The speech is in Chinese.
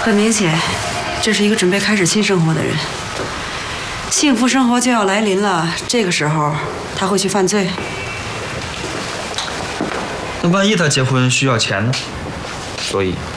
很明显，这是一个准备开始新生活的人。幸福生活就要来临了，这个时候他会去犯罪？ 那万一他结婚需要钱呢？所以